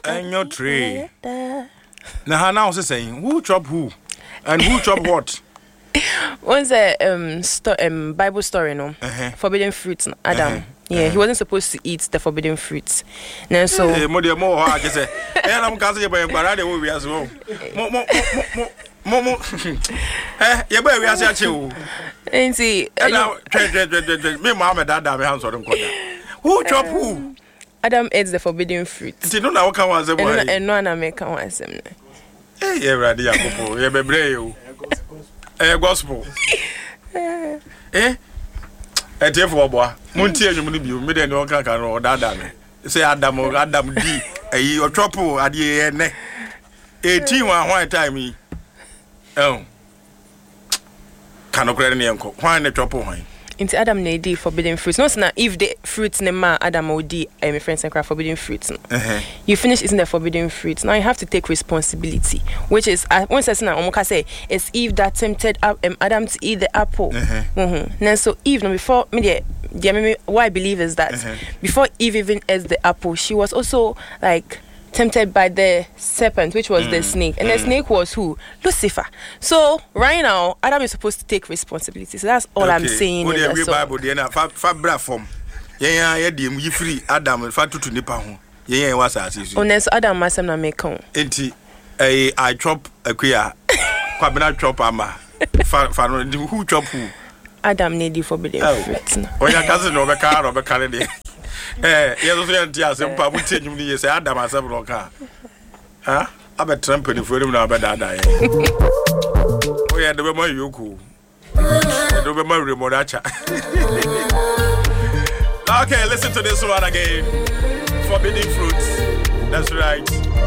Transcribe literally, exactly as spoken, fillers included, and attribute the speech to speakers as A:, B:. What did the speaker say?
A: And your tree. Now, now, saying who chop who and who chop what?
B: Once a um, sto- um Bible story, no,
A: uh-huh.
B: forbidden fruits. Adam, uh-huh. yeah,
A: uh-huh.
B: he wasn't supposed to eat the forbidden fruits. Now, so
A: hey, more more, I just say, and I'm casting by Barada we as well. More, more, more, more, more. Eh, you better we are saying,
B: and see,
A: now, me, Mamma, that damn hands on them. Who chop who?
B: Adam eats the forbidden fruits.
A: You don't know what can was a boy,
B: and no one American was him.
A: Hey, you're ready, you're be brave. Eh, gospel. Eh? Eh, therefore, boy, Montier, you will be made no can or Adam. Say Adam or Adam D. A your trouble at the end. Eighteen one white time. Oh, cannot credit any uncle. Why the trouble?
B: Into Adam ne di forbidden fruits. No, na if the fruits ne ma Adam will di. I my friends and cry forbidden fruits.
A: Uh-huh.
B: You finish eating the forbidden fruits. Now you have to take responsibility, which is uh, one person na omoka say it's Eve that tempted um, Adam to eat the apple.
A: Uh-huh.
B: Mm-hmm. Now so Eve, no before me the, the what I believe is that
A: uh-huh.
B: before Eve even ate the apple, she was also like tempted by the serpent, which was mm. the snake, and mm. the snake was who? Lucifer. So right now, Adam is supposed to take responsibility. So that's all okay. I'm saying.
A: What
B: in
A: the Bible? They na fa fa bra form. Yeah, yeah, yeah. You free Adam. Fa tutu nipa ho. Yeah, yeah. What's that?
B: Oh, next Adam must na make on.
A: Enti, I I chop a queer. Kwabena chop ama. Fa fa no who chop who?
B: Adam need you forbidden fruit.
A: When your cousin over car over Canada. Eh, yes, we are just a pub with you. You say, Adam, I said, car. Huh? I'm a tramp in the freedom now, but I die. Oh, yeah, the woman you cool. The woman remote. Okay, listen to this one again. Forbidden fruits. That's right.